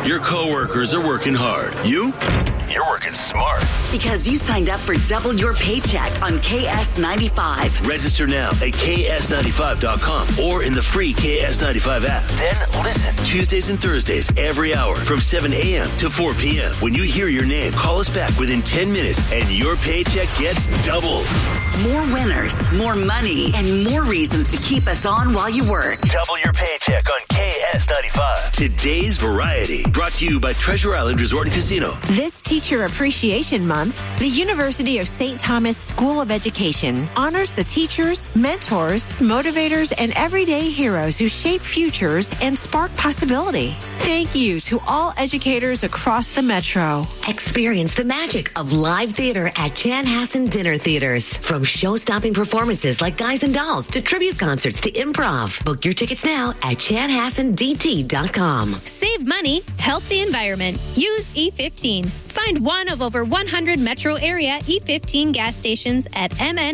Your coworkers are working hard. You're working smart. Because you signed up for double your paycheck on KS95. Register now at ks95.com or in the free KS95 app. Then listen Tuesdays and Thursdays every hour from 7 a.m. to 4 p.m. When you hear your name, call us back within 10 minutes and your paycheck gets doubled. More winners, more money, and more reasons to keep us on while you work. Double your paycheck on KS95. Today's Variety. Brought to you by Treasure Island Resort and Casino. This Teacher Appreciation Month, the University of St. Thomas School of Education honors the teachers, mentors, motivators, and everyday heroes who shape futures and spark possibility. Thank you to all educators across the metro. Experience the magic of live theater at Chanhassen Dinner Theaters. From show-stopping performances like Guys and Dolls to tribute concerts to improv. Book your tickets now at chanhassendt.com. Save money, help the environment. Use E15. Find one of over 100 metro area E15 gas stations at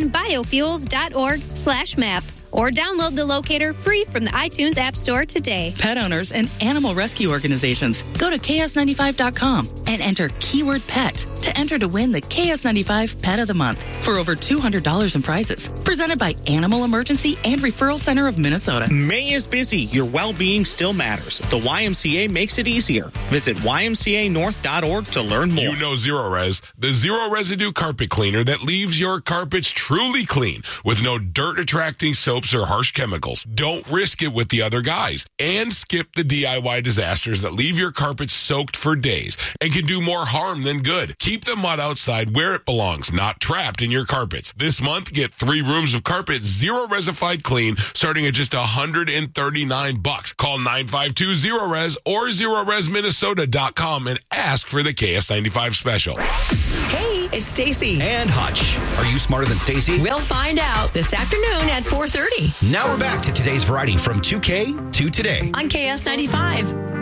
mnbiofuels.org/map. Or download the locator free from the iTunes App Store today. Pet owners and animal rescue organizations, go to ks95.com and enter keyword pet to enter to win the KS95 Pet of the Month for over $200 in prizes. Presented by Animal Emergency and Referral Center of Minnesota. May is busy. Your well-being still matters. The YMCA makes it easier. Visit ymcanorth.org to learn more. You know Zero Res, the zero residue carpet cleaner that leaves your carpets truly clean with no dirt-attracting soaps or harsh chemicals. Don't risk it with the other guys. And skip the DIY disasters that leave your carpets soaked for days and can do more harm than good. Keep the mud outside where it belongs, not trapped in your carpets. This month, get 3 rooms of carpet zero resified clean starting at just $139. Call 952-ZERO-RES or ZeroResMinnesota.com and ask for the KS95 special. Hey, it's Stacy. And Hutch. Are you smarter than Stacy? We'll find out this afternoon at 4:30. Now we're back to today's Variety from 2K to today. On KS95.